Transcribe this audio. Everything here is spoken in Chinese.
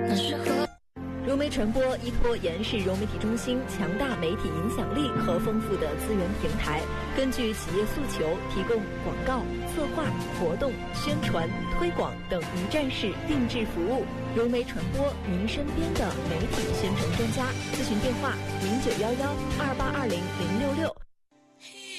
融媒传播依托延世融媒体中心强大媒体影响力和丰富的资源平台，根据企业诉求，提供广告、策划、活动、宣传、推广等一站式定制服务。融媒传播，您身边的媒体宣传专家。咨询电话：091128200660。